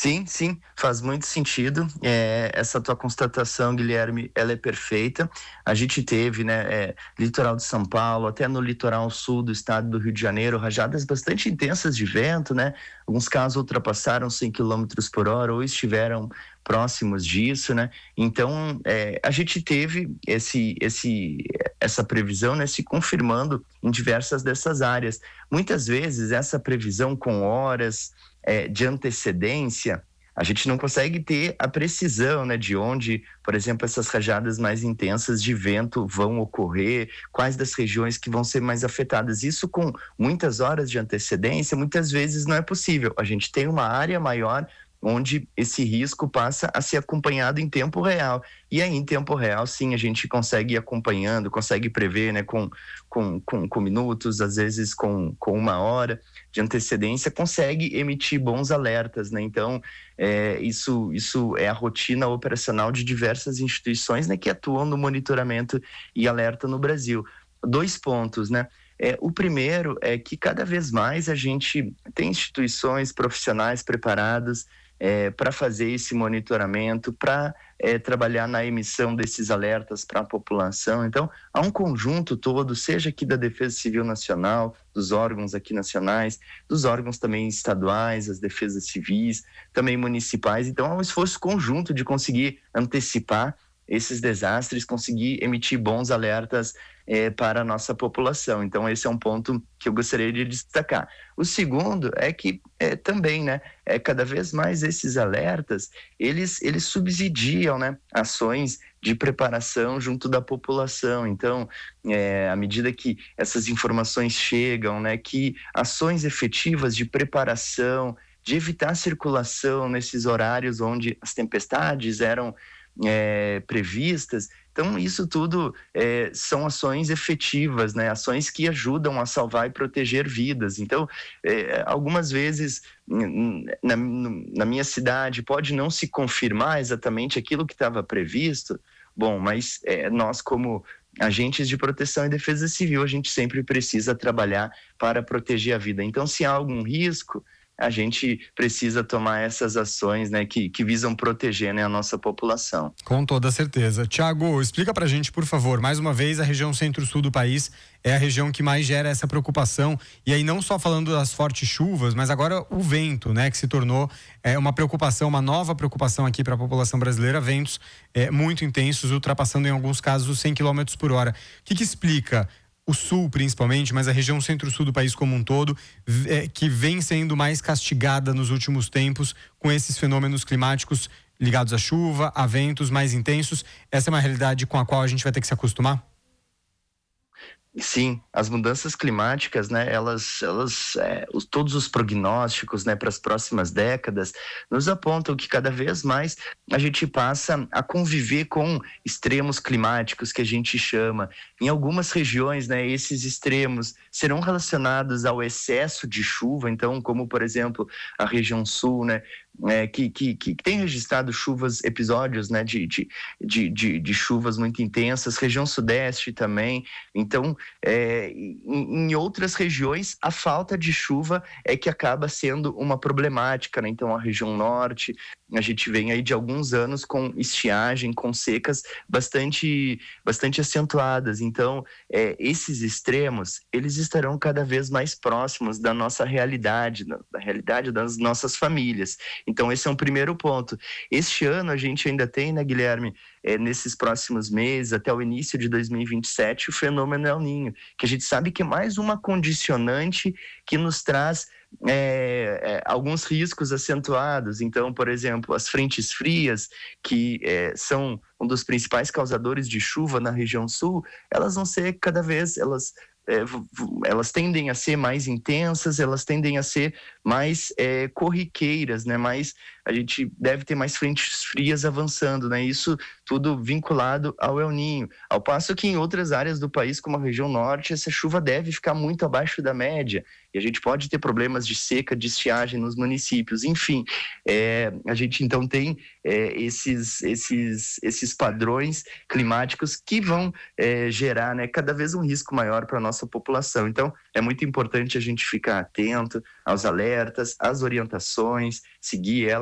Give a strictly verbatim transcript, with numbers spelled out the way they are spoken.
Sim, sim, faz muito sentido. É, essa tua constatação, Guilherme, ela é perfeita. A gente teve, né, é, litoral de São Paulo, até no litoral sul do estado do Rio de Janeiro, rajadas bastante intensas de vento, né? Alguns casos ultrapassaram cem quilômetros por hora ou estiveram próximos disso, né? Então, é, a gente teve esse, esse, essa previsão, né, se confirmando em diversas dessas áreas. Muitas vezes, essa previsão com horas É, de antecedência, a gente não consegue ter a precisão, né, de onde, por exemplo, essas rajadas mais intensas de vento vão ocorrer, quais das regiões que vão ser mais afetadas. Isso com muitas horas de antecedência, muitas vezes não é possível. A gente tem uma área maior onde esse risco passa a ser acompanhado em tempo real. E aí, em tempo real, sim, a gente consegue ir acompanhando, consegue prever, né, com, com, com, com minutos, às vezes com, com uma hora de antecedência, consegue emitir bons alertas, né? Então, é, isso, isso é a rotina operacional de diversas instituições, né, que atuam no monitoramento e alerta no Brasil. Dois pontos, né? É, o primeiro é que cada vez mais a gente tem instituições profissionais preparadas é, para fazer esse monitoramento, para é, trabalhar na emissão desses alertas para a população. Então, há um conjunto todo, seja aqui da Defesa Civil Nacional, dos órgãos aqui nacionais, dos órgãos também estaduais, as defesas civis, também municipais. Então, há um esforço conjunto de conseguir antecipar esses desastres, conseguir emitir bons alertas é, para a nossa população. Então, esse é um ponto que eu gostaria de destacar. O segundo é que é, também, né, é, cada vez mais esses alertas, eles, eles subsidiam, né, ações de preparação junto da população. Então, é, à medida que essas informações chegam, né, que ações efetivas de preparação, de evitar a circulação nesses horários onde as tempestades eram É, previstas. Então, isso tudo é, são ações efetivas, né? Ações que ajudam a salvar e proteger vidas. Então, é, algumas vezes, na, na minha cidade, pode não se confirmar exatamente aquilo que estava previsto, bom, mas é, nós, como agentes de proteção e defesa civil, a gente sempre precisa trabalhar para proteger a vida. Então, se há algum risco, a gente precisa tomar essas ações, né, que, que visam proteger, né, a nossa população. Com toda certeza. Tiago, explica pra gente, por favor, mais uma vez, a região centro-sul do país é a região que mais gera essa preocupação, e aí não só falando das fortes chuvas, mas agora o vento, né, que se tornou é, uma preocupação, uma nova preocupação aqui para a população brasileira, ventos é, muito intensos, ultrapassando em alguns casos os cem quilômetros por hora. O que que explica o sul principalmente, mas a região centro-sul do país como um todo, é, que vem sendo mais castigada nos últimos tempos com esses fenômenos climáticos ligados à chuva, a ventos mais intensos? Essa é uma realidade com a qual a gente vai ter que se acostumar? Sim, as mudanças climáticas, né, elas, elas é, os, todos os prognósticos, né, para as próximas décadas nos apontam que cada vez mais a gente passa a conviver com extremos climáticos que a gente chama. Em algumas regiões, né, esses extremos serão relacionados ao excesso de chuva, então, como por exemplo a região sul, né, é, que, que, que tem registrado chuvas, episódios, né, de, de, de, de, de chuvas muito intensas, região sudeste também. Então, É, em, em outras regiões, a falta de chuva é que acaba sendo uma problemática, né? Então, a região norte, a gente vem aí de alguns anos com estiagem, com secas bastante, bastante acentuadas. Então, é, esses extremos, eles estarão cada vez mais próximos da nossa realidade, da, da realidade das nossas famílias. Então, esse é um primeiro ponto. Este ano, a gente ainda tem, né, Guilherme, é, nesses próximos meses, até o início de dois mil e vinte e sete, o fenômeno El Niño, que a gente sabe que é mais uma condicionante que nos traz é, é, alguns riscos acentuados. Então, por exemplo, as frentes frias, que é, são um dos principais causadores de chuva na região sul, elas vão ser cada vez, elas É, elas tendem a ser mais intensas, elas tendem a ser mais é, corriqueiras, né? Mais, a gente deve ter mais frentes frias avançando, né? Isso tudo vinculado ao El Niño. Ao passo que em outras áreas do país, como a região norte, essa chuva deve ficar muito abaixo da média, e a gente pode ter problemas de seca, de estiagem nos municípios. Enfim, é, a gente então tem é, esses, esses, esses padrões climáticos que vão é, gerar, né, cada vez um risco maior para a nossa população. Então, é muito importante a gente ficar atento aos alertas, às orientações, seguir elas.